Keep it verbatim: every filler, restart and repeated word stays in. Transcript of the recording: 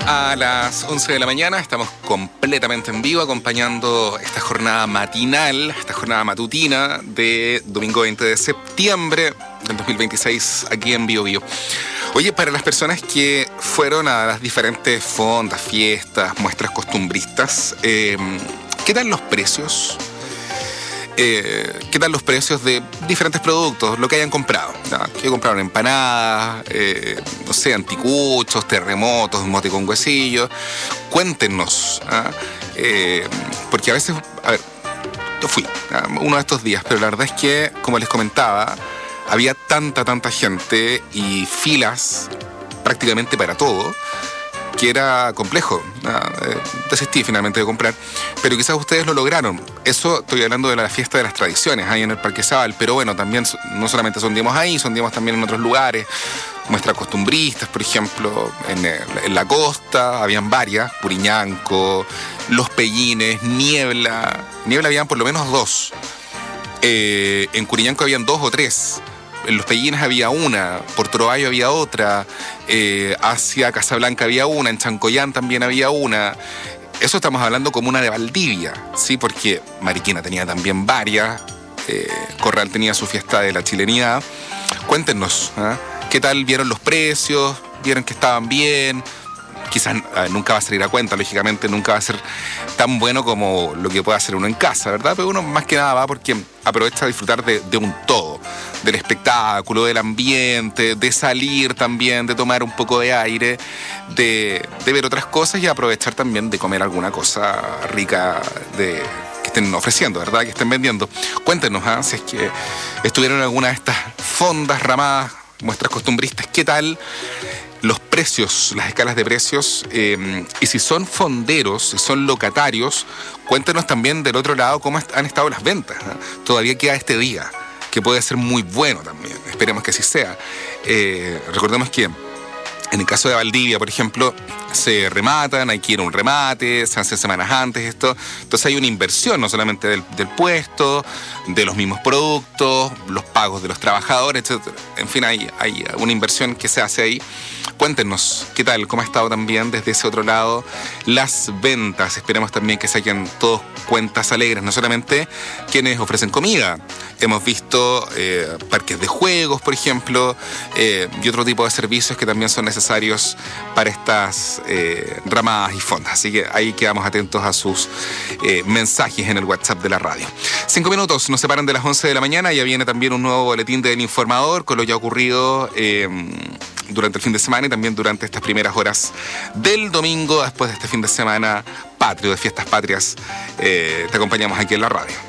A las once de la mañana estamos completamente en vivo acompañando esta jornada matinal, esta jornada matutina de domingo veinte de septiembre del dos mil veintiséis aquí en Bio Bio. Oye, para las personas que fueron a las diferentes fondas, fiestas, muestras costumbristas, eh, ¿qué tal los precios? Eh, ¿Qué tal los precios de diferentes productos, lo que hayan comprado? ¿No? ¿Qué compraron? Empanadas, eh, no sé, anticuchos, terremotos, mote con huesillos. Cuéntenos, ¿ah? eh, porque a veces, a ver, yo fui ¿ah? uno de estos días, pero la verdad es que, como les comentaba, había tanta, tanta gente y filas prácticamente para todo, que era complejo. Ah, eh, desistí finalmente de comprar, pero quizás ustedes lo lograron. Eso estoy hablando de la fiesta de las tradiciones ahí en el Parque Zabal, pero bueno, también no solamente sondimos ahí, sondimos también en otros lugares, muestras costumbristas, por ejemplo, en, el, en la costa, habían varias, Puriñanco, Los Pellines, Niebla, Niebla habían por lo menos dos, eh, en Curiñanco habían dos o tres, en Los Pellines había una, por Trovallo había otra, eh, hacia Casablanca había una, en Chancoyán también había una. Eso estamos hablando comuna de Valdivia, ¿sí? Porque Mariquina tenía también varias, eh, Corral tenía su fiesta de la chilenidad. Cuéntenos, ¿eh? ¿Qué tal vieron los precios? ¿Vieron que estaban bien? Quizás eh, nunca va a salir a cuenta, lógicamente nunca va a ser tan bueno como lo que puede hacer uno en casa, ¿verdad? Pero uno más que nada va porque aprovecha a disfrutar de, de un todo, del espectáculo, del ambiente, de salir también, de tomar un poco de aire, de, de ver otras cosas y aprovechar también de comer alguna cosa rica de, que estén ofreciendo, ¿verdad? Que estén vendiendo. Cuéntenos, ¿eh? Si es que estuvieron en alguna de estas fondas, ramadas, muestras costumbristas, ¿qué tal los precios, las escalas de precios? Eh, y si son fonderos, si son locatarios, cuéntenos también del otro lado cómo han estado las ventas, ¿eh? Todavía queda este día, que puede ser muy bueno también. Esperemos que así sea. Eh, recordemos que en el caso de Valdivia, por ejemplo, se rematan, hay que ir a un remate, se hace semanas antes esto. Entonces hay una inversión, no solamente del, del puesto, de los mismos productos, los pagos de los trabajadores, etcétera. En fin, hay, hay una inversión que se hace ahí. Cuéntenos, ¿qué tal? ¿Cómo ha estado también desde ese otro lado las ventas? Esperemos también que saquen todos cuentas alegres, no solamente quienes ofrecen comida. Hemos visto eh, parques de juegos, por ejemplo, eh, y otro tipo de servicios que también son necesarios para estas eh, ramadas y fondas. Así que ahí quedamos atentos a sus eh, mensajes en el WhatsApp de la radio. Cinco minutos nos separan de las once de la mañana. Ya viene también un nuevo boletín del Informador con lo ya ocurrido eh, durante el fin de semana y también durante estas primeras horas del domingo, después de este fin de semana patrio, de fiestas patrias. Eh, te acompañamos aquí en la radio.